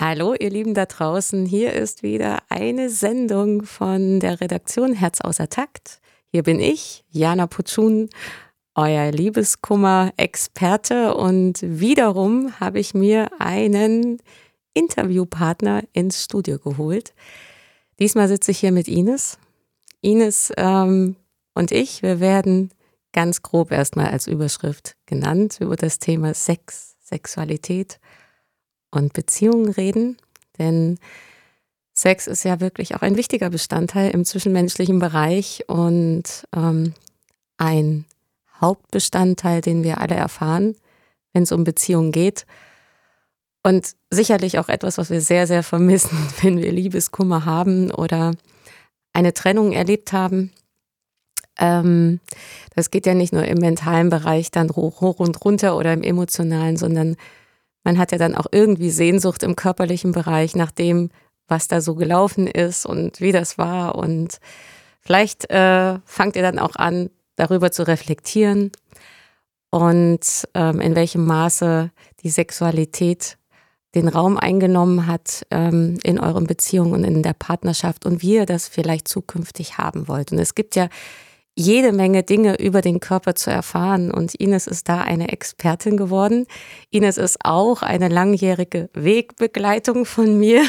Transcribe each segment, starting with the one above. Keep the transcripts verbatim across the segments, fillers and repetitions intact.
Hallo, ihr Lieben da draußen. Hier ist wieder eine Sendung von der Redaktion Herz außer Takt. Hier bin ich, Jana Putschun, euer Liebeskummer-Experte. Und wiederum habe ich mir einen Interviewpartner ins Studio geholt. Diesmal sitze ich hier mit Ines. Ines ähm, und ich, wir werden ganz grob erstmal als Überschrift genannt über das Thema Sex, Sexualität und Beziehungen reden, denn Sex ist ja wirklich auch ein wichtiger Bestandteil im zwischenmenschlichen Bereich und ähm, ein Hauptbestandteil, den wir alle erfahren, wenn es um Beziehungen geht. Und sicherlich auch etwas, was wir sehr, sehr vermissen, wenn wir Liebeskummer haben oder eine Trennung erlebt haben. Ähm, das geht ja nicht nur im mentalen Bereich dann hoch, hoch und runter oder im emotionalen, sondern man hat ja dann auch irgendwie Sehnsucht im körperlichen Bereich nach dem, was da so gelaufen ist und wie das war. Und vielleicht äh, fangt ihr dann auch an, darüber zu reflektieren und ähm, in welchem Maße die Sexualität den Raum eingenommen hat ähm, in euren Beziehungen und in der Partnerschaft und wie ihr das vielleicht zukünftig haben wollt. Und es gibt ja jede Menge Dinge über den Körper zu erfahren und Ines ist da eine Expertin geworden. Ines ist auch eine langjährige Wegbegleitung von mir.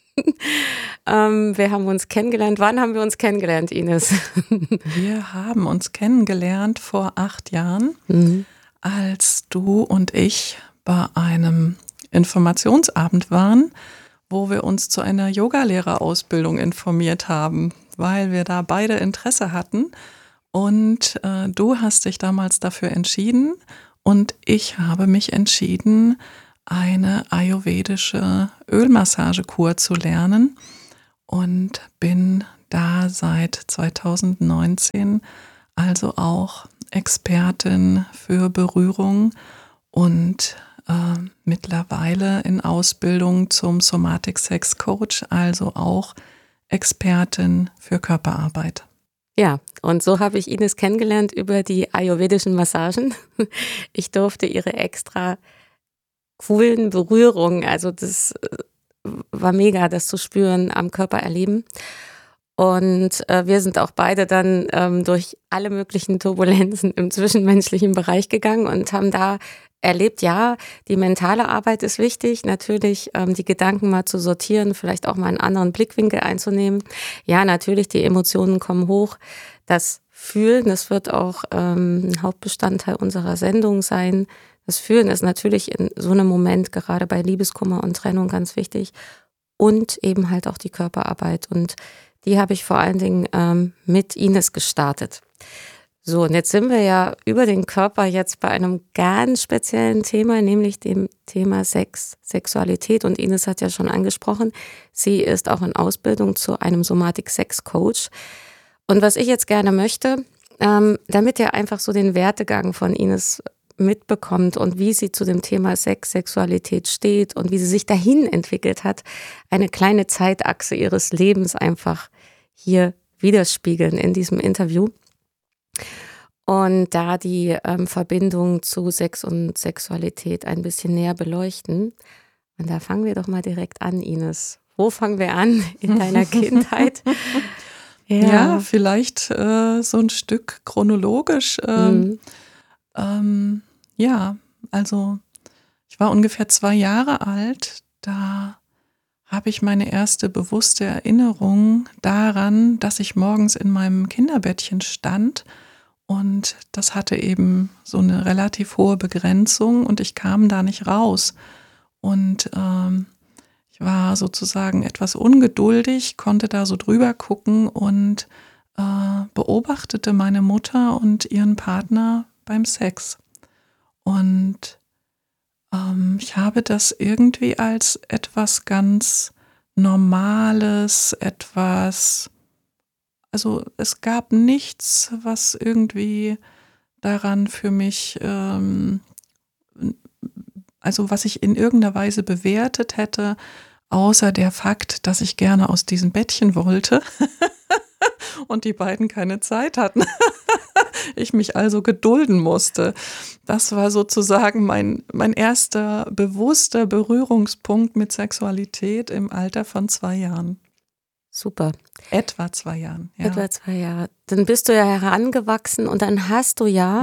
ähm, wir haben uns kennengelernt. Wann haben wir uns kennengelernt, Ines? Wir haben uns kennengelernt vor acht Jahren, mhm. als du und ich bei einem Informationsabend waren, wo wir uns zu einer Yogalehrerausbildung informiert haben, weil wir da beide Interesse hatten. Und äh, du hast dich damals dafür entschieden und ich habe mich entschieden, eine ayurvedische Ölmassagekur zu lernen und bin da seit zweitausendneunzehn also auch Expertin für Berührung und äh, mittlerweile in Ausbildung zum Somatic Sex Coach, also auch Expertin für Körperarbeit. Ja, und so habe ich Ines kennengelernt über die ayurvedischen Massagen. Ich durfte ihre extra coolen Berührungen, also das war mega, das zu spüren, am Körper erleben. Und äh, wir sind auch beide dann ähm, durch alle möglichen Turbulenzen im zwischenmenschlichen Bereich gegangen und haben da erlebt, ja, die mentale Arbeit ist wichtig, natürlich ähm, die Gedanken mal zu sortieren, vielleicht auch mal einen anderen Blickwinkel einzunehmen. Ja, natürlich, die Emotionen kommen hoch. Das Fühlen, das wird auch ähm, ein Hauptbestandteil unserer Sendung sein. Das Fühlen ist natürlich in so einem Moment, gerade bei Liebeskummer und Trennung, ganz wichtig. Und eben halt auch die Körperarbeit. Und die habe ich vor allen Dingen ähm, mit Ines gestartet. So, und jetzt sind wir ja über den Körper jetzt bei einem ganz speziellen Thema, nämlich dem Thema Sex, Sexualität. Und Ines hat ja schon angesprochen, sie ist auch in Ausbildung zu einem Somatic Sex Coach. Und was ich jetzt gerne möchte, ähm, damit ihr einfach so den Werdegang von Ines mitbekommt und wie sie zu dem Thema Sex, Sexualität steht und wie sie sich dahin entwickelt hat, eine kleine Zeitachse ihres Lebens einfach hier widerspiegeln in diesem Interview. Und da die ähm, Verbindung zu Sex und Sexualität ein bisschen näher beleuchten. Und da fangen wir doch mal direkt an, Ines. Wo fangen wir an in deiner Kindheit? Ja, ja vielleicht äh, so ein Stück chronologisch. Äh, mhm. ähm, ja, also ich war ungefähr zwei Jahre alt. Da habe ich meine erste bewusste Erinnerung daran, dass ich morgens in meinem Kinderbettchen stand. Und das hatte eben so eine relativ hohe Begrenzung und ich kam da nicht raus. Und ähm, ich war sozusagen etwas ungeduldig, konnte da so drüber gucken und äh, beobachtete meine Mutter und ihren Partner beim Sex. Und ähm, ich habe das irgendwie als etwas ganz Normales, etwas... Also es gab nichts, was irgendwie daran für mich, ähm, also was ich in irgendeiner Weise bewertet hätte, außer der Fakt, dass ich gerne aus diesem Bettchen wollte und die beiden keine Zeit hatten. ich mich also gedulden musste. Das war sozusagen mein, mein erster bewusster Berührungspunkt mit Sexualität im Alter von zwei Jahren. Super. Etwa zwei Jahren, ja. Etwa zwei Jahre. Dann bist du ja herangewachsen und dann hast du ja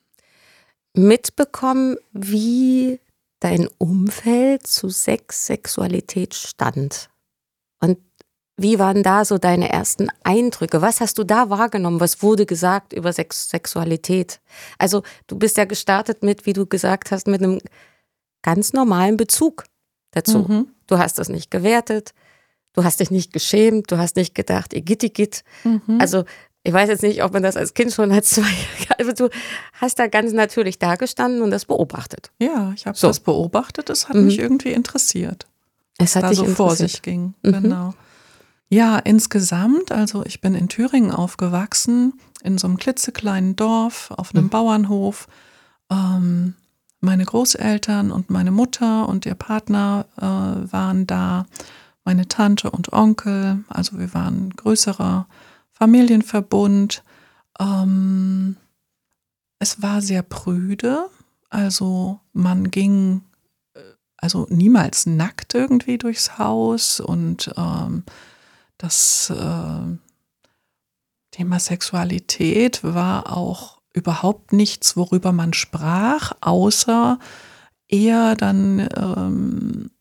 mitbekommen, wie dein Umfeld zu Sex, Sexualität stand. Und wie waren da so deine ersten Eindrücke? Was hast du da wahrgenommen? Was wurde gesagt über Sex, Sexualität? Also du bist ja gestartet mit, wie du gesagt hast, mit einem ganz normalen Bezug dazu. Mhm. Du hast das nicht gewertet, du hast dich nicht geschämt, du hast nicht gedacht, igitt, igitt. Mhm. Also ich weiß jetzt nicht, ob man das als Kind schon als zwei Jahre, also du hast da ganz natürlich dagestanden und das beobachtet. Ja, ich habe so. das beobachtet, es hat mhm. mich irgendwie interessiert. Es hat da dich so interessiert. vor sich ging, mhm. genau. Ja, insgesamt, also ich bin in Thüringen aufgewachsen, in so einem klitzekleinen Dorf, auf einem mhm. Bauernhof. Ähm, meine Großeltern und meine Mutter und ihr Partner äh, waren da, meine Tante und Onkel, also wir waren ein größerer Familienverbund. Ähm, es war sehr prüde, also man ging also niemals nackt irgendwie durchs Haus und ähm, das äh, Thema Sexualität war auch überhaupt nichts, worüber man sprach, außer eher dann ähm,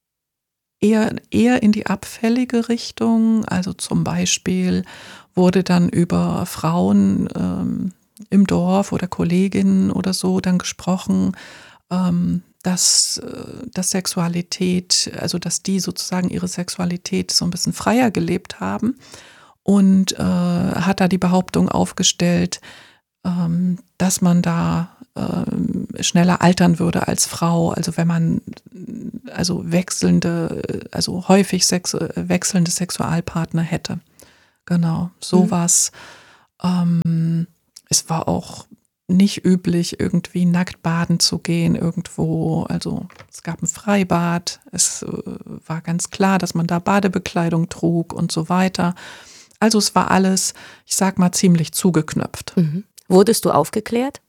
eher, eher in die abfällige Richtung. Also zum Beispiel wurde dann über Frauen ähm, im Dorf oder Kolleginnen oder so dann gesprochen, ähm, dass, dass Sexualität, also dass die sozusagen ihre Sexualität so ein bisschen freier gelebt haben und äh, hat da die Behauptung aufgestellt, ähm, dass man da äh, schneller altern würde als Frau, also wenn man also wechselnde, also häufig Sex, wechselnde Sexualpartner hätte. Genau, sowas. Mhm. Ähm, es war auch nicht üblich, irgendwie nackt baden zu gehen irgendwo. Also es gab ein Freibad, es äh, war ganz klar, dass man da Badebekleidung trug und so weiter. Also es war alles, ich sag mal, ziemlich zugeknöpft. Mhm. Wurdest du aufgeklärt?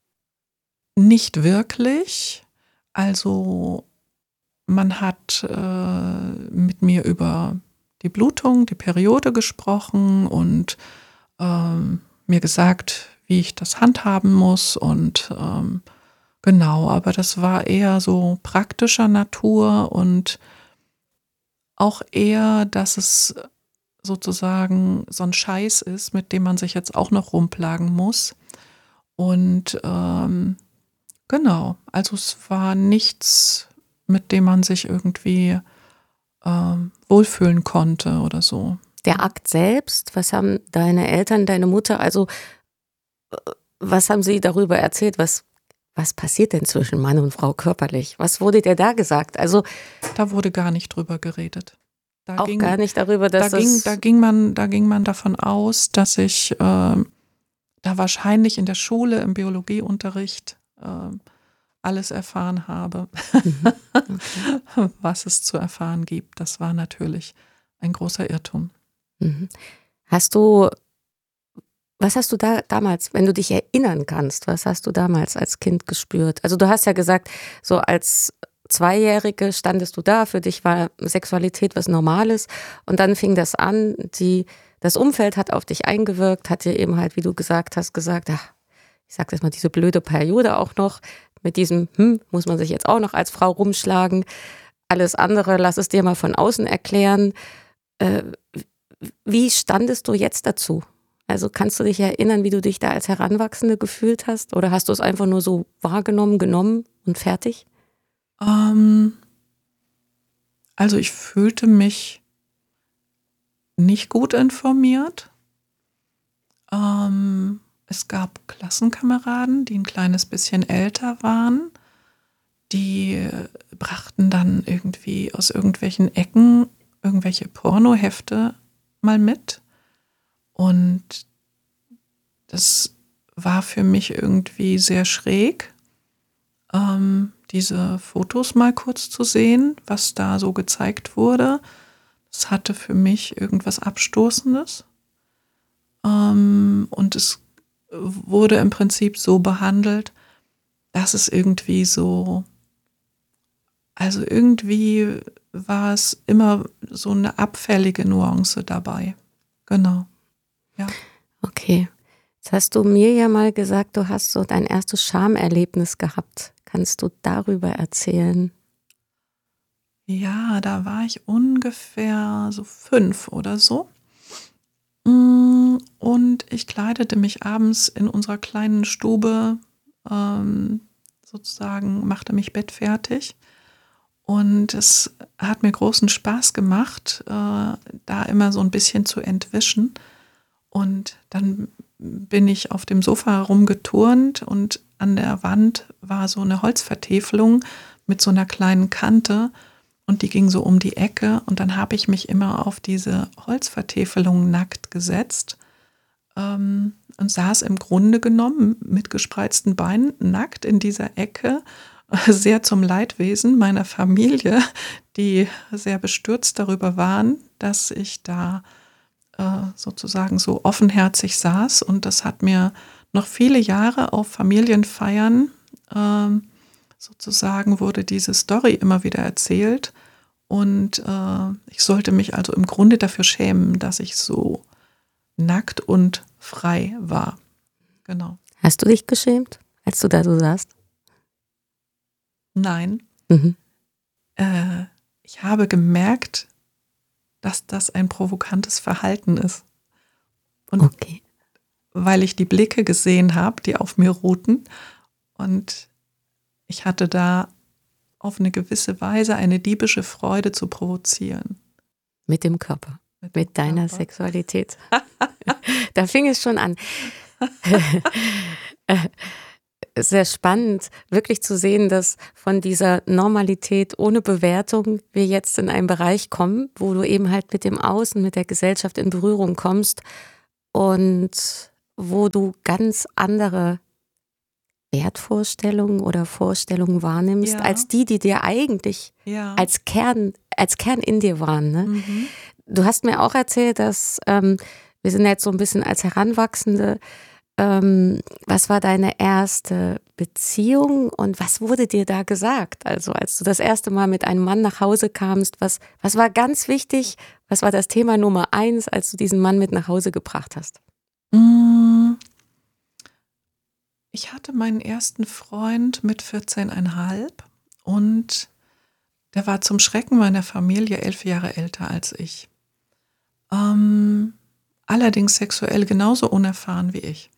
Nicht wirklich. Also man hat äh, mit mir über die Blutung, die Periode gesprochen und ähm, mir gesagt, wie ich das handhaben muss und ähm, genau, aber das war eher so praktischer Natur und auch eher, dass es sozusagen so ein Scheiß ist, mit dem man sich jetzt auch noch rumplagen muss. Und ähm, genau, also es war nichts, mit dem man sich irgendwie ähm, wohlfühlen konnte oder so. Der Akt selbst, was haben deine Eltern, deine Mutter, also was haben sie darüber erzählt? Was, was passiert denn zwischen Mann und Frau körperlich? Was wurde dir da gesagt? Also da wurde gar nicht drüber geredet. Da auch ging, gar nicht darüber, dass da das ging, da ging man, da ging man davon aus, dass ich äh, da wahrscheinlich in der Schule im Biologieunterricht äh, alles erfahren habe, mhm. okay. was es zu erfahren gibt. Das war natürlich ein großer Irrtum. Mhm. Hast du, was hast du da damals, wenn du dich erinnern kannst, was hast du damals als Kind gespürt? Also du hast ja gesagt, so als Zweijährige standest du da, für dich war Sexualität was Normales und dann fing das an, die, das Umfeld hat auf dich eingewirkt, hat dir eben halt, wie du gesagt hast, gesagt, ach, ich sag das mal, diese blöde Periode auch noch, mit diesem, hm, muss man sich jetzt auch noch als Frau rumschlagen, alles andere, lass es dir mal von außen erklären. Äh, wie standest du jetzt dazu? Also kannst du dich erinnern, wie du dich da als Heranwachsende gefühlt hast? Oder hast du es einfach nur so wahrgenommen, genommen und fertig? Ähm, also ich fühlte mich nicht gut informiert. Ähm, es gab Klassenkameraden, die ein kleines bisschen älter waren. Die brachten dann irgendwie aus irgendwelchen Ecken irgendwelche Pornohefte mal mit. Und das war für mich irgendwie sehr schräg, ähm, diese Fotos mal kurz zu sehen, was da so gezeigt wurde. Das hatte für mich irgendwas Abstoßendes. Ähm, und es wurde im Prinzip so behandelt, dass es irgendwie so, also irgendwie war es immer so eine abfällige Nuance dabei. Genau, ja. Okay. Jetzt hast du mir ja mal gesagt, du hast so dein erstes Schamerlebnis gehabt. Kannst du darüber erzählen? Ja, da war ich ungefähr so fünf oder so. Und ich kleidete mich abends in unserer kleinen Stube, ähm, sozusagen, machte mich bettfertig. Und es hat mir großen Spaß gemacht, äh, da immer so ein bisschen zu entwischen. Und dann bin ich auf dem Sofa herumgeturnt und an der Wand war so eine Holzvertäfelung mit so einer kleinen Kante und die ging so um die Ecke und dann habe ich mich immer auf diese Holzvertäfelung nackt gesetzt ähm, und saß im Grunde genommen mit gespreizten Beinen nackt in dieser Ecke, sehr zum Leidwesen meiner Familie, die sehr bestürzt darüber waren, dass ich da sozusagen so offenherzig saß und das hat mir noch viele Jahre auf Familienfeiern ähm, sozusagen wurde diese Story immer wieder erzählt und äh, ich sollte mich also im Grunde dafür schämen, dass ich so nackt und frei war. Genau. Hast du dich geschämt, als du da so saßt? Nein. Mhm. Äh, ich habe gemerkt, dass das ein provokantes Verhalten ist. Und okay. Weil ich die Blicke gesehen habe, die auf mir ruhten. Und ich hatte da auf eine gewisse Weise eine diebische Freude zu provozieren. Mit dem Körper, mit, dem mit deiner Körper. Sexualität. Da fing es schon an. Sehr spannend, wirklich zu sehen, dass von dieser Normalität ohne Bewertung wir jetzt in einen Bereich kommen, wo du eben halt mit dem Außen, mit der Gesellschaft in Berührung kommst und wo du ganz andere Wertvorstellungen oder Vorstellungen wahrnimmst, Ja. als die, die dir eigentlich Ja. als Kern, als Kern in dir waren. Ne? Mhm. Du hast mir auch erzählt, dass ähm, wir sind jetzt so ein bisschen als Heranwachsende. Ähm, was war deine erste Beziehung und was wurde dir da gesagt? Also als du das erste Mal mit einem Mann nach Hause kamst, was, was war ganz wichtig? Was war das Thema Nummer eins, als du diesen Mann mit nach Hause gebracht hast? Ich hatte meinen ersten Freund mit vierzehn Komma fünf und der war zum Schrecken meiner Familie elf Jahre älter als ich. Ähm, allerdings sexuell genauso unerfahren wie ich.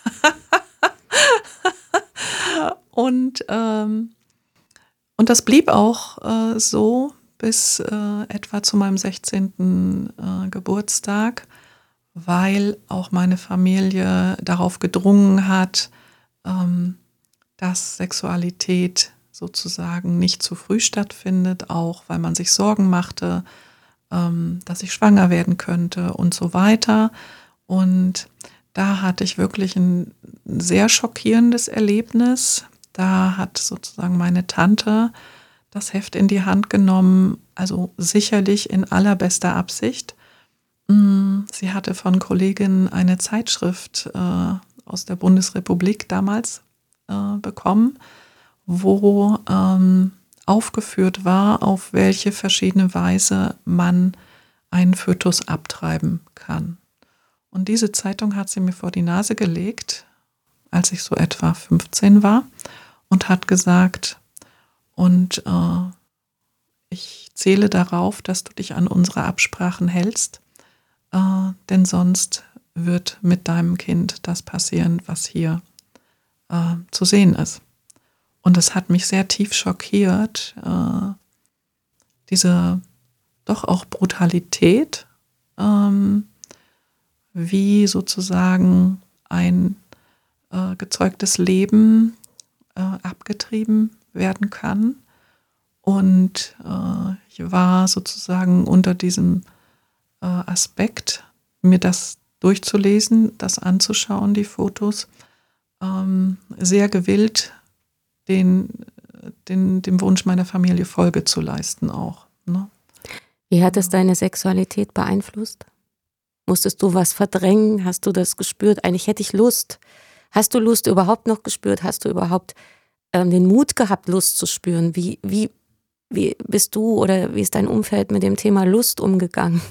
und, ähm, und das blieb auch äh, so bis äh, etwa zu meinem sechzehnten Äh, Geburtstag, weil auch meine Familie darauf gedrungen hat, ähm, dass Sexualität sozusagen nicht zu früh stattfindet, auch weil man sich Sorgen machte, ähm, dass ich schwanger werden könnte und so weiter. Und da hatte ich wirklich ein sehr schockierendes Erlebnis. Da hat sozusagen meine Tante das Heft in die Hand genommen, also sicherlich in allerbester Absicht. Sie hatte von Kolleginnen eine Zeitschrift äh, aus der Bundesrepublik damals äh, bekommen, wo ähm, aufgeführt war, auf welche verschiedene Weise man einen Fötus abtreiben kann. Und diese Zeitung hat sie mir vor die Nase gelegt, als ich so etwa fünfzehn war, und hat gesagt, und äh, ich zähle darauf, dass du dich an unsere Absprachen hältst, äh, denn sonst wird mit deinem Kind das passieren, was hier äh, zu sehen ist. Und es hat mich sehr tief schockiert, äh, diese doch auch Brutalität, ähm, wie sozusagen ein äh, gezeugtes Leben äh, abgetrieben werden kann. Und äh, ich war sozusagen unter diesem äh, Aspekt, mir das durchzulesen, das anzuschauen, die Fotos, ähm, sehr gewillt, den, den, dem Wunsch meiner Familie Folge zu leisten auch. Ne? Wie hat es deine Sexualität beeinflusst? Musstest du was verdrängen? Hast du das gespürt? Eigentlich hätte ich Lust. Hast du Lust überhaupt noch gespürt? Hast du überhaupt ähm, den Mut gehabt, Lust zu spüren? Wie, wie, wie bist du oder wie ist dein Umfeld mit dem Thema Lust umgegangen?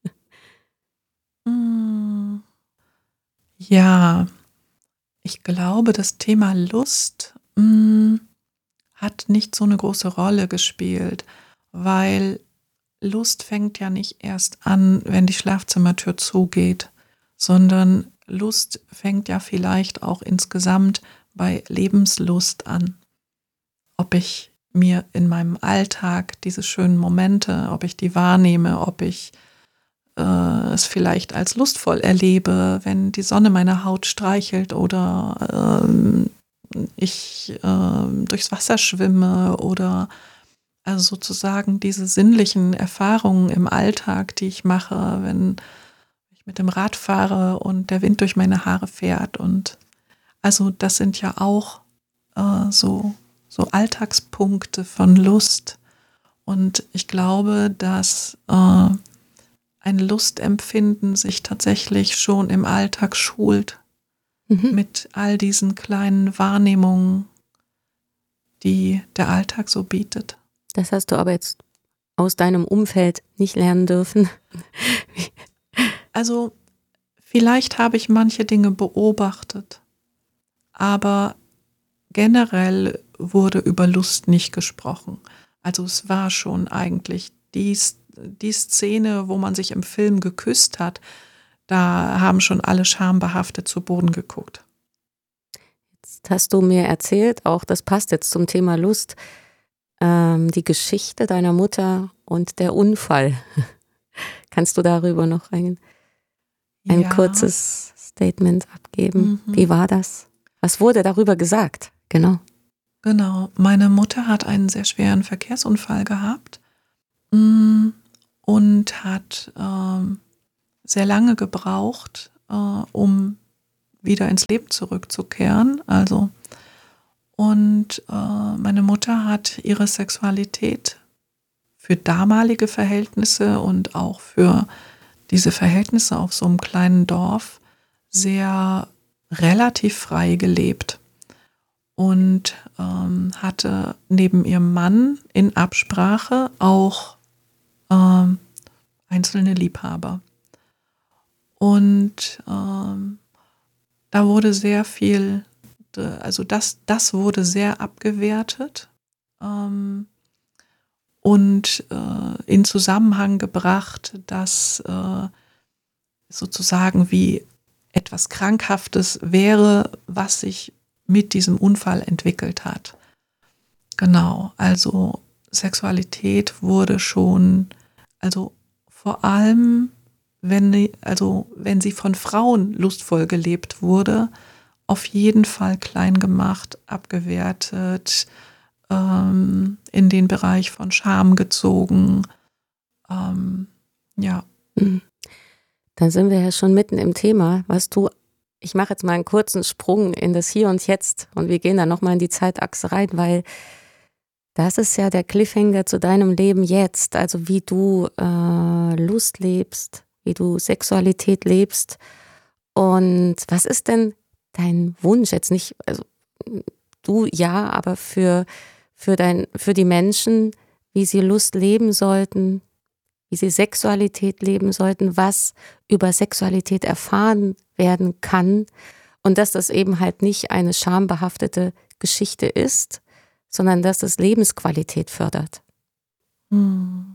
Mm, Ja, ich glaube, das Thema Lust mm, hat nicht so eine große Rolle gespielt, weil Lust fängt ja nicht erst an, wenn die Schlafzimmertür zugeht, sondern Lust fängt ja vielleicht auch insgesamt bei Lebenslust an. Ob ich mir in meinem Alltag diese schönen Momente, ob ich die wahrnehme, ob ich äh, es vielleicht als lustvoll erlebe, wenn die Sonne meine Haut streichelt oder ähm, ich äh, durchs Wasser schwimme oder also sozusagen diese sinnlichen Erfahrungen im Alltag, die ich mache, wenn ich mit dem Rad fahre und der Wind durch meine Haare fährt. Und also das sind ja auch äh, so, so Alltagspunkte von Lust. Und ich glaube, dass äh, ein Lustempfinden sich tatsächlich schon im Alltag schult Mhm. mit all diesen kleinen Wahrnehmungen, die der Alltag so bietet. Das hast du aber jetzt aus deinem Umfeld nicht lernen dürfen. Also vielleicht habe ich manche Dinge beobachtet, aber generell wurde über Lust nicht gesprochen. Also es war schon eigentlich die, die Szene, wo man sich im Film geküsst hat, da haben schon alle schambehaftet zu Boden geguckt. Jetzt hast du mir erzählt, auch das passt jetzt zum Thema Lust, ähm, die Geschichte deiner Mutter und der Unfall. Kannst du darüber noch ein, ein Ja. kurzes Statement abgeben? Mhm. Wie war das? Was wurde darüber gesagt? Genau. Genau, meine Mutter hat einen sehr schweren Verkehrsunfall gehabt mm, und hat ähm, sehr lange gebraucht, äh, um wieder ins Leben zurückzukehren. Also und äh, meine Mutter hat ihre Sexualität für damalige Verhältnisse und auch für diese Verhältnisse auf so einem kleinen Dorf sehr relativ frei gelebt. Und ähm, hatte neben ihrem Mann in Absprache auch ähm, einzelne Liebhaber. Und ähm, da wurde sehr viel, also das, das wurde sehr abgewertet ähm, und äh, in Zusammenhang gebracht, dass äh, sozusagen wie etwas Krankhaftes wäre, was sich mit diesem Unfall entwickelt hat. Genau, also Sexualität wurde schon, also vor allem, wenn, also wenn sie von Frauen lustvoll gelebt wurde, auf jeden Fall klein gemacht, abgewertet, ähm, in den Bereich von Scham gezogen. Ähm, ja. Dann sind wir ja schon mitten im Thema, was du, ich mache jetzt mal einen kurzen Sprung in das Hier und Jetzt und wir gehen dann nochmal in die Zeitachse rein, weil das ist ja der Cliffhanger zu deinem Leben jetzt, also wie du äh, Lust lebst, wie du Sexualität lebst. Und was ist denn dein Wunsch? Jetzt nicht, also du ja, aber für, für, dein, für die Menschen, wie sie Lust leben sollten, wie sie Sexualität leben sollten, was über Sexualität erfahren werden kann und dass das eben halt nicht eine schambehaftete Geschichte ist, sondern dass es Lebensqualität fördert. Hm.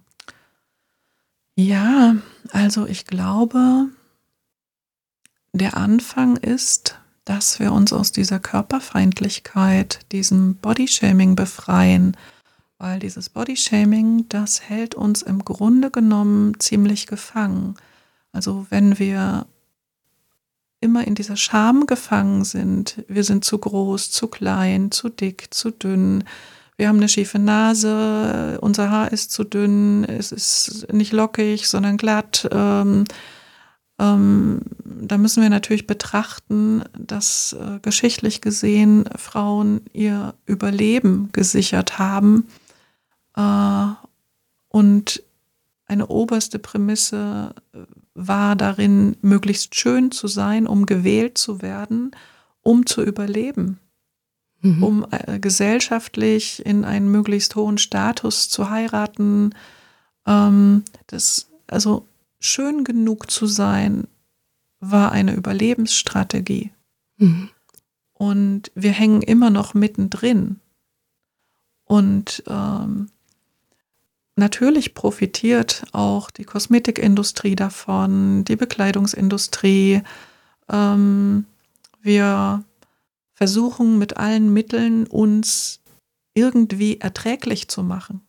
Ja, also ich glaube, der Anfang ist, dass wir uns aus dieser Körperfeindlichkeit, diesem Bodyshaming befreien, weil dieses Bodyshaming, das hält uns im Grunde genommen ziemlich gefangen. Also wenn wir immer in dieser Scham gefangen sind, wir sind zu groß, zu klein, zu dick, zu dünn, wir haben eine schiefe Nase, unser Haar ist zu dünn, es ist nicht lockig, sondern glatt. Ähm, ähm, da müssen wir natürlich betrachten, dass äh, geschichtlich gesehen Frauen ihr Überleben gesichert haben. Äh, und eine oberste Prämisse war darin, möglichst schön zu sein, um gewählt zu werden, um zu überleben, mhm. um äh, gesellschaftlich in einen möglichst hohen Status zu heiraten. Ähm, das, also schön genug zu sein, war eine Überlebensstrategie. Mhm. Und wir hängen immer noch mittendrin. Und ähm, natürlich profitiert auch die Kosmetikindustrie davon, die Bekleidungsindustrie. Ähm, wir versuchen mit allen Mitteln, uns irgendwie erträglich zu machen.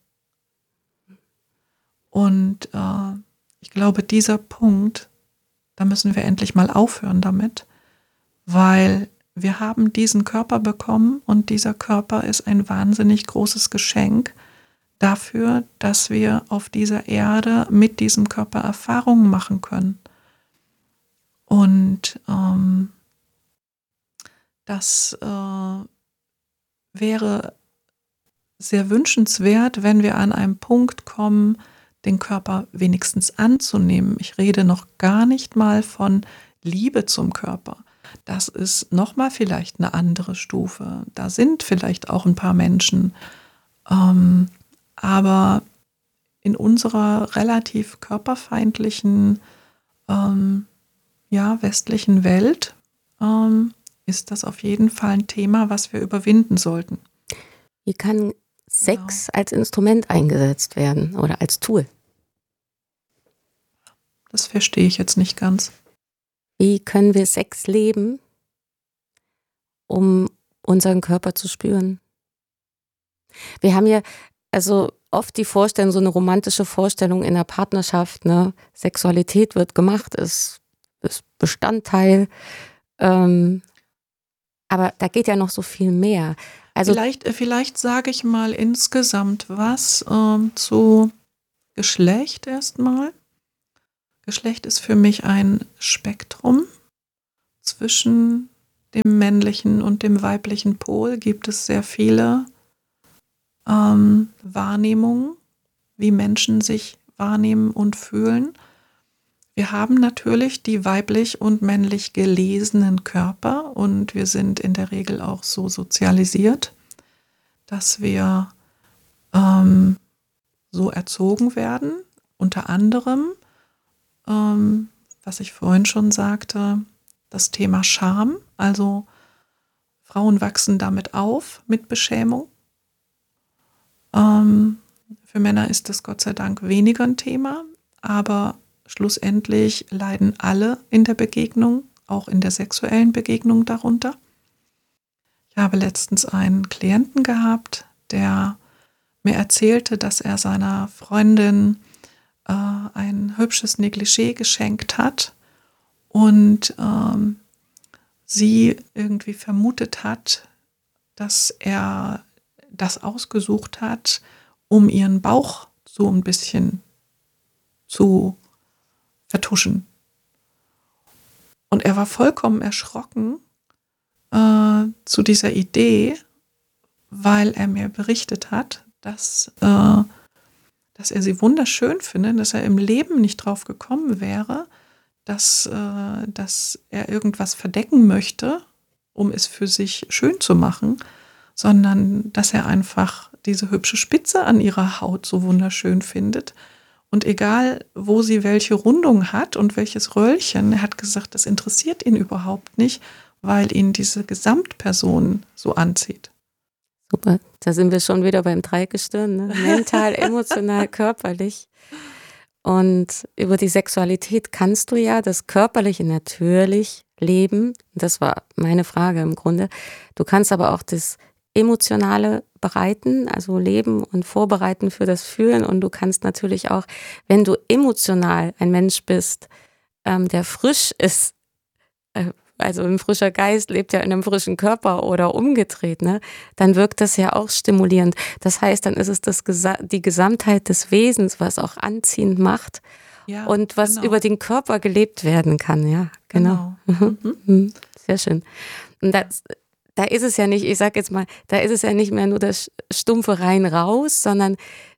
Und äh, ich glaube, dieser Punkt, da müssen wir endlich mal aufhören damit, weil wir haben diesen Körper bekommen und dieser Körper ist ein wahnsinnig großes Geschenk dafür, dass wir auf dieser Erde mit diesem Körper Erfahrungen machen können. Und ähm, das äh, wäre sehr wünschenswert, wenn wir an einen Punkt kommen, den Körper wenigstens anzunehmen. Ich rede noch gar nicht mal von Liebe zum Körper. Das ist nochmal vielleicht eine andere Stufe. Da sind vielleicht auch ein paar Menschen. Ähm, aber in unserer relativ körperfeindlichen, ähm, ja, westlichen Welt ähm, ist das auf jeden Fall ein Thema, was wir überwinden sollten. Wie kann Sex ja. als Instrument eingesetzt werden oder als Tool? Das verstehe ich jetzt nicht ganz. Wie können wir Sex leben, um unseren Körper zu spüren? Wir haben ja also oft die Vorstellung, so eine romantische Vorstellung in der Partnerschaft, ne? Sexualität wird gemacht, ist, ist Bestandteil. Ähm, aber da geht ja noch so viel mehr. Also vielleicht, vielleicht sage ich mal insgesamt was ähm, zu Geschlecht erstmal. Geschlecht ist für mich ein Spektrum. Zwischen dem männlichen und dem weiblichen Pol gibt es sehr viele ähm, Wahrnehmungen, wie Menschen sich wahrnehmen und fühlen. Wir haben natürlich die weiblich und männlich gelesenen Körper und wir sind in der Regel auch so sozialisiert, dass wir ähm, so erzogen werden, unter anderem, ähm, was ich vorhin schon sagte, das Thema Scham, also Frauen wachsen damit auf, mit Beschämung. Ähm, für Männer ist das Gott sei Dank weniger ein Thema, aber schlussendlich leiden alle in der Begegnung, auch in der sexuellen Begegnung darunter. Ich habe letztens einen Klienten gehabt, der mir erzählte, dass er seiner Freundin äh, ein hübsches Negligé geschenkt hat und ähm, sie irgendwie vermutet hat, dass er das ausgesucht hat, um ihren Bauch so ein bisschen zu vertuschen. Und er war vollkommen erschrocken äh, zu dieser Idee, weil er mir berichtet hat, dass, äh, dass er sie wunderschön findet, dass er im Leben nicht drauf gekommen wäre, dass, äh, dass er irgendwas verdecken möchte, um es für sich schön zu machen, sondern dass er einfach diese hübsche Spitze an ihrer Haut so wunderschön findet. Und egal, wo sie welche Rundung hat und welches Röllchen, er hat gesagt, das interessiert ihn überhaupt nicht, weil ihn diese Gesamtperson so anzieht. Super, da sind wir schon wieder beim Dreigestirn, ne? Mental, emotional, körperlich. Und über die Sexualität kannst du ja das Körperliche natürlich leben. Das war meine Frage im Grunde. Du kannst aber auch das Emotionale bereiten, also leben und vorbereiten für das Fühlen. Und du kannst natürlich auch, wenn du emotional ein Mensch bist, ähm, der frisch ist, äh, also ein frischer Geist lebt ja in einem frischen Körper oder umgedreht, ne? Dann wirkt das ja auch stimulierend. Das heißt, dann ist es das, die Gesamtheit des Wesens, was auch anziehend macht ja, und was genau. über den Körper gelebt werden kann. Ja, genau. genau. Mhm. Sehr schön. Und das, da ist es ja nicht, ich sag jetzt mal, da ist es ja nicht mehr nur das stumpfe rein raus, sondern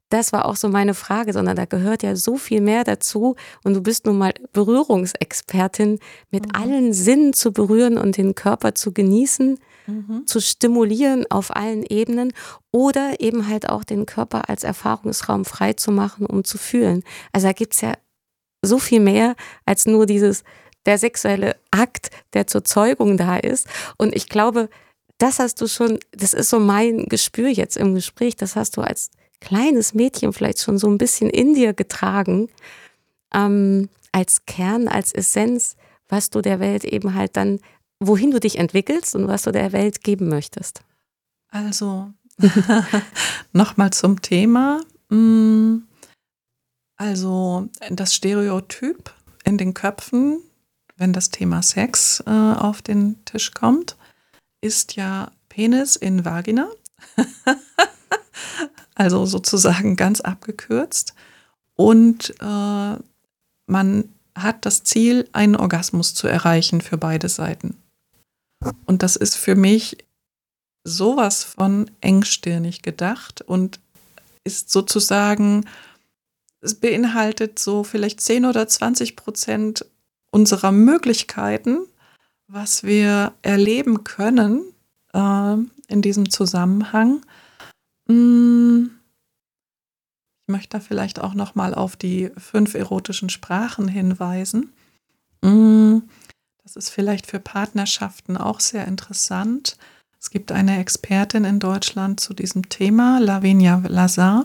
das war auch so meine Frage, sondern da gehört ja so viel mehr dazu und du bist nun mal Berührungsexpertin, mit mhm. allen Sinnen zu berühren und den Körper zu genießen, mhm. zu stimulieren auf allen Ebenen oder eben halt auch den Körper als Erfahrungsraum frei zu machen, um zu fühlen. Also da gibt es ja so viel mehr als nur dieses, der sexuelle Akt, der zur Zeugung da ist. Und ich glaube, das hast du schon, das ist so mein Gespür jetzt im Gespräch, das hast du als kleines Mädchen vielleicht schon so ein bisschen in dir getragen, ähm, als Kern, als Essenz, was du der Welt eben halt dann, wohin du dich entwickelst und was du der Welt geben möchtest. Also, nochmal zum Thema. Also, das Stereotyp in den Köpfen, wenn das Thema Sex äh, auf den Tisch kommt, ist ja Penis in Vagina. Also sozusagen ganz abgekürzt. Und äh, man hat das Ziel, einen Orgasmus zu erreichen für beide Seiten. Und das ist für mich sowas von engstirnig gedacht und ist sozusagen, es beinhaltet so vielleicht zehn oder zwanzig Prozent unserer Möglichkeiten, was wir erleben können äh, in diesem Zusammenhang. Ich möchte da vielleicht auch noch mal auf die fünf erotischen Sprachen hinweisen. Das ist vielleicht für Partnerschaften auch sehr interessant. Es gibt eine Expertin in Deutschland zu diesem Thema, Lavinia Lazar,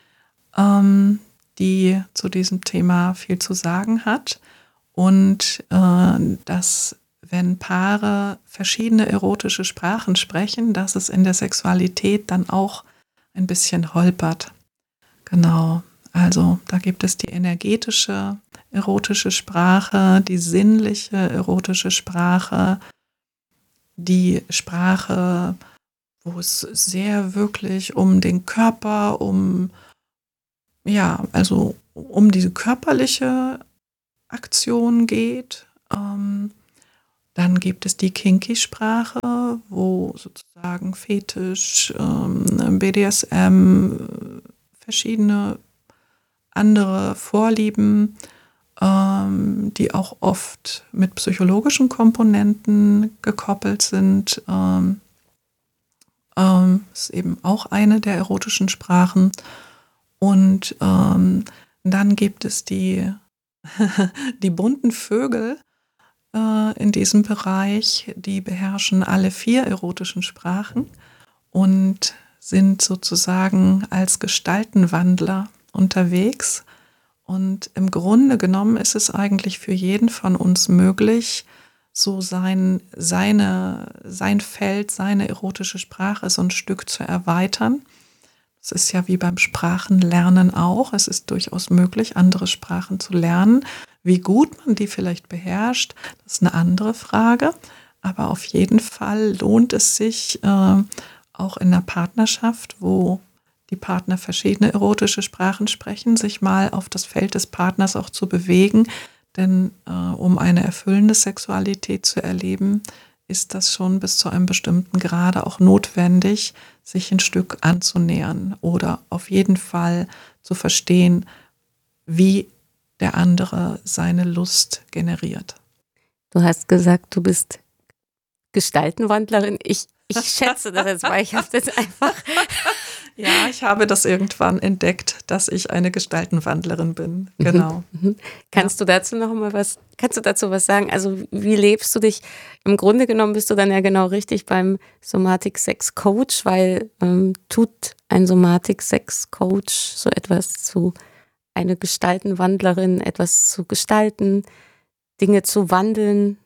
die zu diesem Thema viel zu sagen hat. Und dass, wenn Paare verschiedene erotische Sprachen sprechen, dass es in der Sexualität dann auch ein bisschen holpert. Genau, also da gibt es die energetische erotische Sprache, die sinnliche erotische Sprache, die Sprache, wo es sehr wirklich um den Körper, um, ja, also um diese körperliche Aktion geht. Ähm, Dann gibt es die Kinky-Sprache, wo sozusagen Fetisch, ähm, B D S M, verschiedene andere Vorlieben, ähm, die auch oft mit psychologischen Komponenten gekoppelt sind, ähm, ähm, ist eben auch eine der erotischen Sprachen. Und ähm, dann gibt es die, die bunten Vögel, in diesem Bereich, die beherrschen alle vier erotischen Sprachen und sind sozusagen als Gestaltenwandler unterwegs. Und im Grunde genommen ist es eigentlich für jeden von uns möglich, so sein, seine, sein Feld, seine erotische Sprache so ein Stück zu erweitern. Es ist ja wie beim Sprachenlernen auch. Es ist durchaus möglich, andere Sprachen zu lernen. Wie gut man die vielleicht beherrscht, das ist eine andere Frage. Aber auf jeden Fall lohnt es sich, äh, auch in einer Partnerschaft, wo die Partner verschiedene erotische Sprachen sprechen, sich mal auf das Feld des Partners auch zu bewegen. Denn äh, um eine erfüllende Sexualität zu erleben, ist das schon bis zu einem bestimmten Grade auch notwendig, sich ein Stück anzunähern oder auf jeden Fall zu verstehen, wie der andere seine Lust generiert. Du hast gesagt, du bist Gestaltenwandlerin. Ich, ich schätze das jetzt, weil ich habe das einfach... Ja, ich habe das irgendwann entdeckt, dass ich eine Gestaltenwandlerin bin. Genau. Mhm. Kannst ja. du dazu noch mal was, kannst du dazu was sagen? Also wie lebst du dich? Im Grunde genommen bist du dann ja genau richtig beim Somatic Sex Coach, weil ähm, tut ein Somatic Sex Coach so etwas zu, eine Gestaltenwandlerin, etwas zu gestalten, Dinge zu wandeln?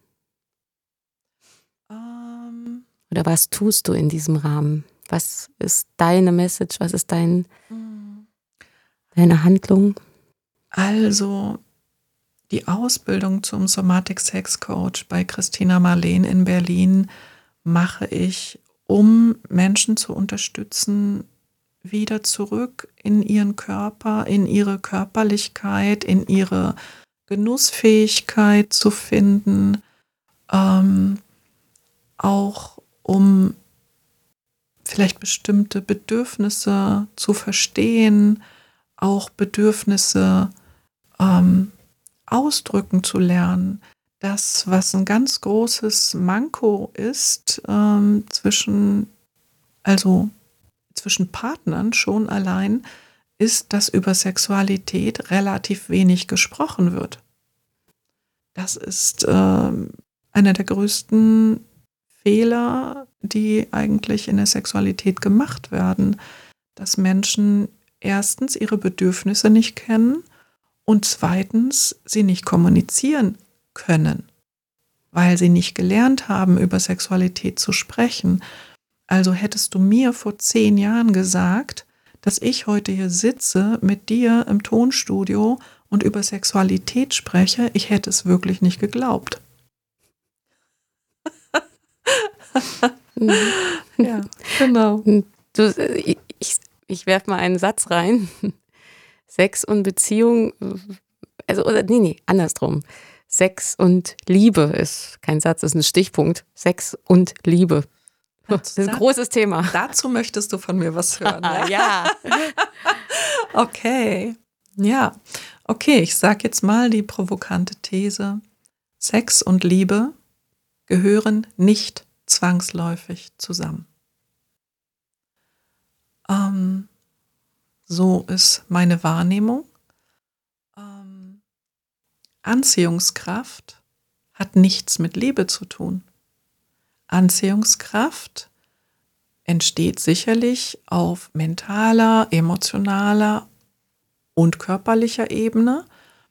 Um. Oder was tust du in diesem Rahmen? Was ist deine Message? Was ist dein, deine Handlung? Also die Ausbildung zum Somatic Sex Coach bei Christina Marleen in Berlin mache ich, um Menschen zu unterstützen, wieder zurück in ihren Körper, in ihre Körperlichkeit, in ihre Genussfähigkeit zu finden, ähm, auch um vielleicht bestimmte Bedürfnisse zu verstehen, auch Bedürfnisse ähm, ausdrücken zu lernen. Das, was ein ganz großes Manko ist, ähm, zwischen, also zwischen Partnern schon allein, ist, dass über Sexualität relativ wenig gesprochen wird. Das ist ähm, einer der größten Fehler, die eigentlich in der Sexualität gemacht werden, dass Menschen erstens ihre Bedürfnisse nicht kennen und zweitens sie nicht kommunizieren können, weil sie nicht gelernt haben, über Sexualität zu sprechen. Also hättest du mir vor zehn Jahren gesagt, dass ich heute hier sitze mit dir im Tonstudio und über Sexualität spreche, ich hätte es wirklich nicht geglaubt. Ja, genau. Du, ich ich werfe mal einen Satz rein. Sex und Beziehung, also oder nee, nee, andersrum. Sex und Liebe ist kein Satz, ist ein Stichpunkt. Sex und Liebe. Das ist ein großes Thema. Dazu möchtest du von mir was hören. Ja. ja. Okay. Ja. Okay, ich sage jetzt mal die provokante These. Sex und Liebe gehören nicht zwangsläufig zusammen. Ähm, so ist meine Wahrnehmung. Ähm, Anziehungskraft hat nichts mit Liebe zu tun. Anziehungskraft entsteht sicherlich auf mentaler, emotionaler und körperlicher Ebene.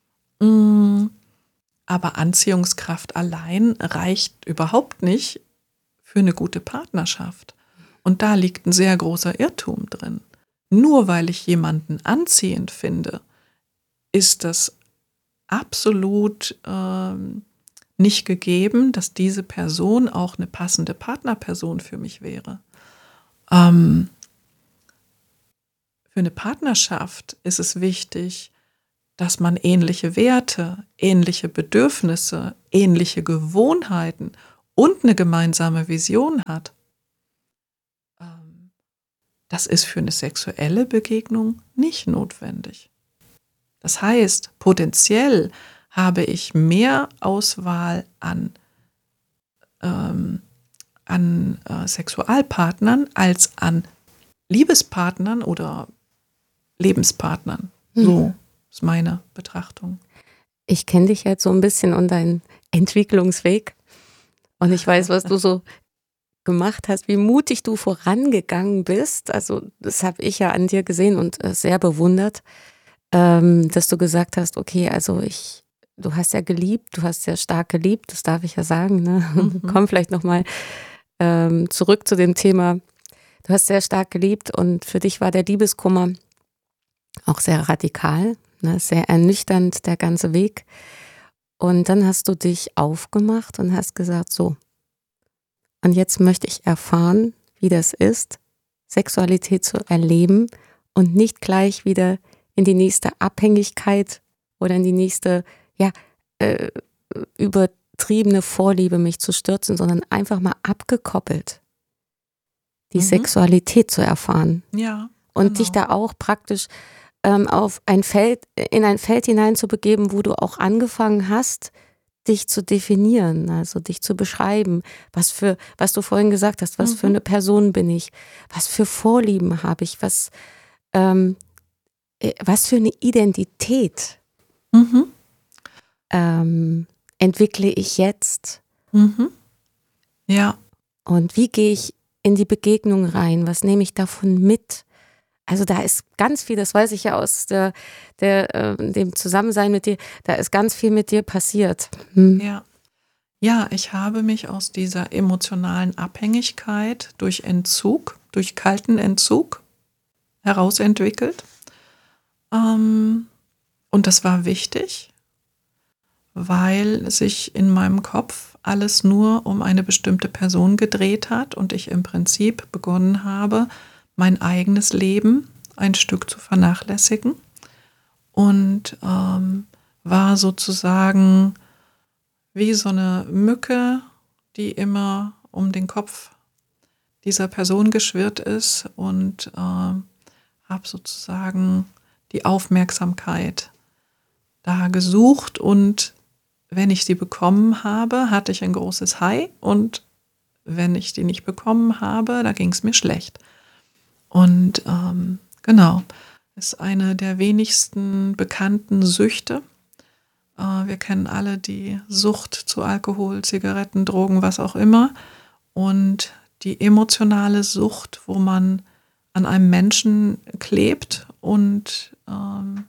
Aber Anziehungskraft allein reicht überhaupt nicht für eine gute Partnerschaft. Und da liegt ein sehr großer Irrtum drin. Nur weil ich jemanden anziehend finde, ist das absolut ähm, nicht gegeben, dass diese Person auch eine passende Partnerperson für mich wäre. Ähm, für eine Partnerschaft ist es wichtig, dass man ähnliche Werte, ähnliche Bedürfnisse, ähnliche Gewohnheiten und eine gemeinsame Vision hat. Ähm, das ist für eine sexuelle Begegnung nicht notwendig. Das heißt, potenziell habe ich mehr Auswahl an, ähm, an äh, Sexualpartnern als an Liebespartnern oder Lebenspartnern. Mhm. So ist meine Betrachtung. Ich kenne dich jetzt so ein bisschen und deinen Entwicklungsweg und ich weiß, was du so gemacht hast, wie mutig du vorangegangen bist. Also das habe ich ja an dir gesehen und äh, sehr bewundert, ähm, dass du gesagt hast, okay, also ich, du hast ja geliebt, du hast sehr stark geliebt, das darf ich ja sagen. Ne? Mhm. Komm vielleicht nochmal ähm, zurück zu dem Thema. Du hast sehr stark geliebt und für dich war der Liebeskummer auch sehr radikal, ne? Sehr ernüchternd, der ganze Weg. Und dann hast du dich aufgemacht und hast gesagt, so, und jetzt möchte ich erfahren, wie das ist, Sexualität zu erleben und nicht gleich wieder in die nächste Abhängigkeit oder in die nächste, ja, äh, übertriebene Vorliebe mich zu stürzen, sondern einfach mal abgekoppelt die mhm. Sexualität zu erfahren. Ja. Und genau. dich da auch praktisch ähm, auf ein Feld, in ein Feld hinein zu begeben, wo du auch angefangen hast, dich zu definieren, also dich zu beschreiben, was für, was du vorhin gesagt hast, was mhm. für eine Person bin ich, was für Vorlieben habe ich, was, ähm, was für eine Identität mhm. ähm, entwickle ich jetzt. Mhm. Ja. Und wie gehe ich in die Begegnung rein, was nehme ich davon mit? Also da ist ganz viel, das weiß ich ja aus der, der, äh, dem Zusammensein mit dir, da ist ganz viel mit dir passiert. Hm. Ja. Ja, ich habe mich aus dieser emotionalen Abhängigkeit durch Entzug, durch kalten Entzug herausentwickelt. Ähm, und das war wichtig, weil sich in meinem Kopf alles nur um eine bestimmte Person gedreht hat und ich im Prinzip begonnen habe, mein eigenes Leben ein Stück zu vernachlässigen und ähm, war sozusagen wie so eine Mücke, die immer um den Kopf dieser Person geschwirrt ist und äh, habe sozusagen die Aufmerksamkeit da gesucht und wenn ich sie bekommen habe, hatte ich ein großes High und wenn ich die nicht bekommen habe, da ging es mir schlecht. Und ähm, genau, ist eine der wenigsten bekannten Süchte. Äh, wir kennen alle die Sucht zu Alkohol, Zigaretten, Drogen, was auch immer. Und die emotionale Sucht, wo man an einem Menschen klebt und ähm,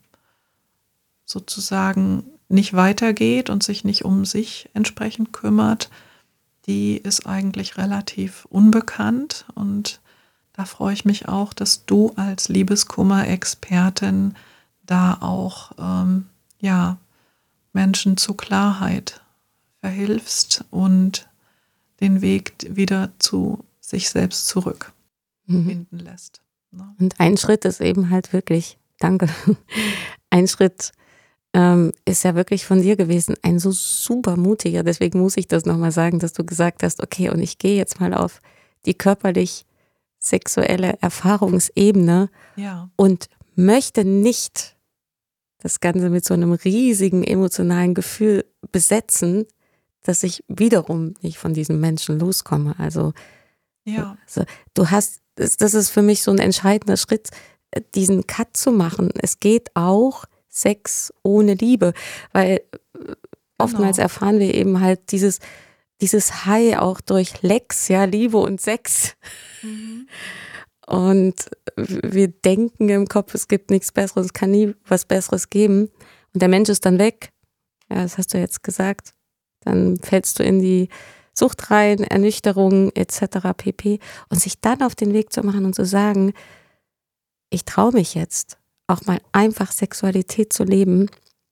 sozusagen nicht weitergeht und sich nicht um sich entsprechend kümmert, die ist eigentlich relativ unbekannt. Und da freue ich mich auch, dass du als Liebeskummer-Expertin da auch ähm, ja, Menschen zu Klarheit verhilfst und den Weg wieder zu sich selbst zurück Mhm. finden lässt. Ne? Und ein Schritt ist eben halt wirklich, danke, ein Schritt ähm, ist ja wirklich von dir gewesen, ein so super mutiger, deswegen muss ich das nochmal sagen, dass du gesagt hast, okay, und ich gehe jetzt mal auf die körperlich-sexuelle Erfahrungsebene Ja. und möchte nicht das Ganze mit so einem riesigen emotionalen Gefühl besetzen, dass ich wiederum nicht von diesem Menschen loskomme. Also, Ja. also du hast, das, das ist für mich so ein entscheidender Schritt, diesen Cut zu machen. Es geht auch Sex ohne Liebe, weil genau. Oftmals erfahren wir eben halt dieses, dieses High auch durch Lex, ja, Liebe und Sex. Mhm. Und wir denken im Kopf, es gibt nichts Besseres, es kann nie was Besseres geben. Und der Mensch ist dann weg. Ja, das hast du jetzt gesagt. Dann fällst du in die Sucht rein, Ernüchterung et cetera pp. Und sich dann auf den Weg zu machen und zu sagen, ich traue mich jetzt, auch mal einfach Sexualität zu leben,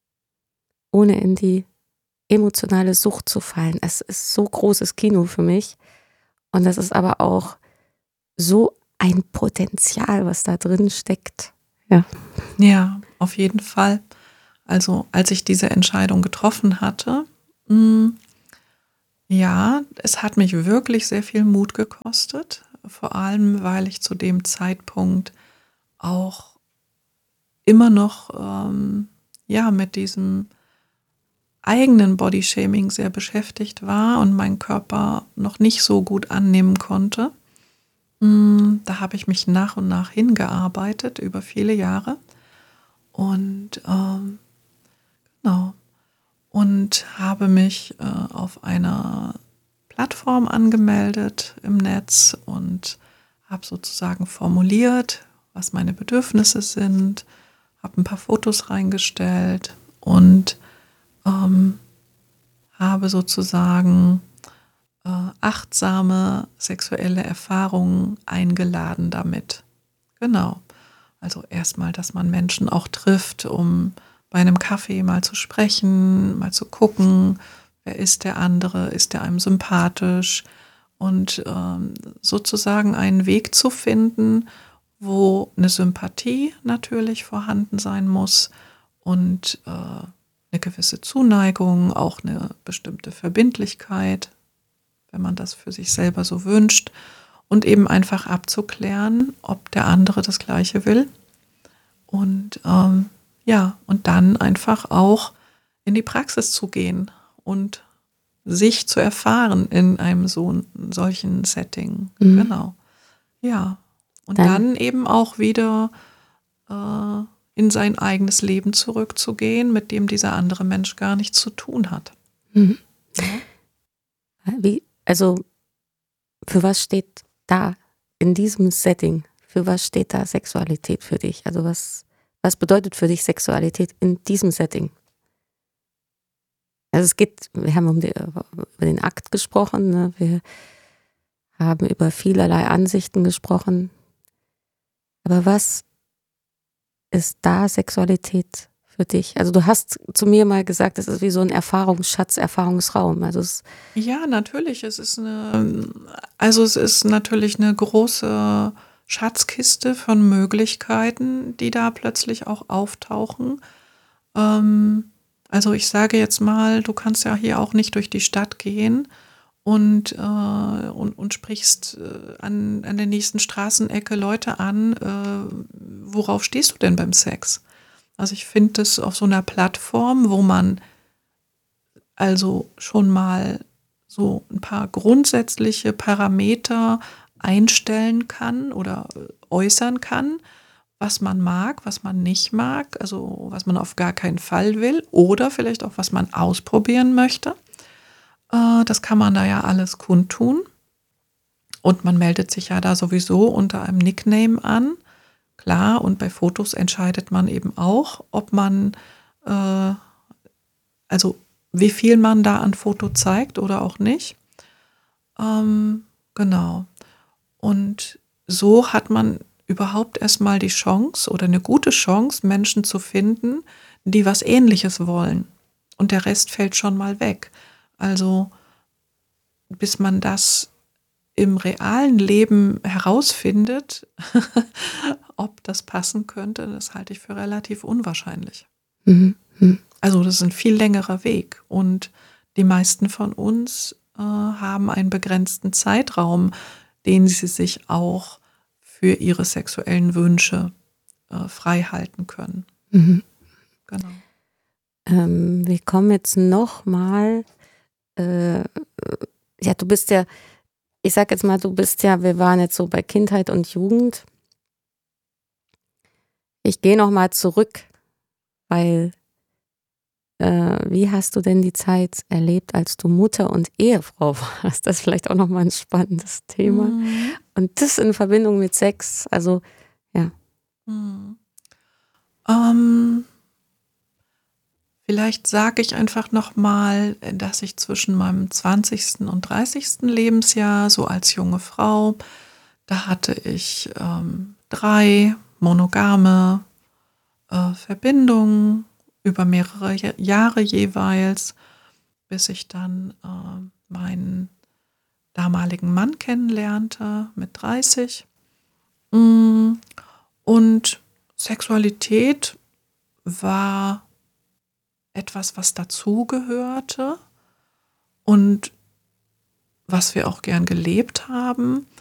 ohne in die emotionale Sucht zu fallen. Es ist so großes Kino für mich. Und das ist aber auch so ein Potenzial, was da drin steckt. Ja. Ja, auf jeden Fall. Also als ich diese Entscheidung getroffen hatte, mh, ja, es hat mich wirklich sehr viel Mut gekostet. Vor allem, weil ich zu dem Zeitpunkt auch immer noch ähm, ja, mit diesem eigenen Bodyshaming sehr beschäftigt war und meinen Körper noch nicht so gut annehmen konnte. Da habe ich mich nach und nach hingearbeitet über viele Jahre und ähm, genau und habe mich äh, auf einer Plattform angemeldet im Netz und habe sozusagen formuliert, was meine Bedürfnisse sind, habe ein paar Fotos reingestellt und ähm, habe sozusagen äh, achtsame sexuelle Erfahrungen eingeladen damit. Genau. Also erstmal, dass man Menschen auch trifft, um bei einem Kaffee mal zu sprechen, mal zu gucken, wer ist der andere, ist der einem sympathisch und ähm, sozusagen einen Weg zu finden, wo eine Sympathie natürlich vorhanden sein muss und äh, eine gewisse Zuneigung, auch eine bestimmte Verbindlichkeit, wenn man das für sich selber so wünscht und eben einfach abzuklären, ob der andere das Gleiche will und ähm, ja, und dann einfach auch in die Praxis zu gehen und sich zu erfahren in einem so solchen Setting. Mhm. Genau. Ja. Und dann, dann eben auch wieder äh, in sein eigenes Leben zurückzugehen, mit dem dieser andere Mensch gar nichts zu tun hat. Mhm. Ja. Wie, also für was steht da in diesem Setting? Für was steht da Sexualität für dich? Also was, was bedeutet für dich Sexualität in diesem Setting? Also es geht, wir haben um die, über den Akt gesprochen, ne? Wir haben über vielerlei Ansichten gesprochen. Aber was ist da Sexualität für dich? Also du hast zu mir mal gesagt, es ist wie so ein Erfahrungsschatz, Erfahrungsraum. Also es ja, natürlich. Es ist eine, also es ist natürlich eine große Schatzkiste von Möglichkeiten, die da plötzlich auch auftauchen. Ähm, also ich sage jetzt mal, du kannst ja hier auch nicht durch die Stadt gehen und, äh, und, und sprichst äh, an, an der nächsten Straßenecke Leute an, äh, worauf stehst du denn beim Sex? Also ich finde das auf so einer Plattform, wo man also schon mal so ein paar grundsätzliche Parameter einstellen kann oder äußern kann, was man mag, was man nicht mag, also was man auf gar keinen Fall will oder vielleicht auch, was man ausprobieren möchte. Äh, das kann man da ja alles kundtun. Und man meldet sich ja da sowieso unter einem Nickname an. Klar, und bei Fotos entscheidet man eben auch, ob man, äh, also wie viel man da an Foto zeigt oder auch nicht. Ähm, genau. Und so hat man überhaupt erstmal die Chance oder eine gute Chance, Menschen zu finden, die was Ähnliches wollen. Und der Rest fällt schon mal weg. Also bis man das im realen Leben herausfindet, ob das passen könnte, das halte ich für relativ unwahrscheinlich. Mhm. Mhm. Also das ist ein viel längerer Weg und die meisten von uns äh, haben einen begrenzten Zeitraum, den sie sich auch für ihre sexuellen Wünsche äh, frei halten können. Mhm. Genau. Ähm, wir kommen jetzt nochmal, äh, ja, du bist ja, ich sag jetzt mal, du bist ja, wir waren jetzt so bei Kindheit und Jugend. Ich gehe nochmal zurück, weil äh, wie hast du denn die Zeit erlebt, als du Mutter und Ehefrau warst? Das ist vielleicht auch nochmal ein spannendes Thema. Mhm. Und das in Verbindung mit Sex, also ja. Mhm. Ähm, vielleicht sage ich einfach nochmal, dass ich zwischen meinem zwanzigsten und dreißigsten Lebensjahr, so als junge Frau, da hatte ich ähm, drei monogame äh, Verbindungen über mehrere Ja- Jahre jeweils, bis ich dann äh, meinen damaligen Mann kennenlernte mit dreißig. Mm, Und Sexualität war etwas, was dazugehörte und was wir auch gern gelebt haben.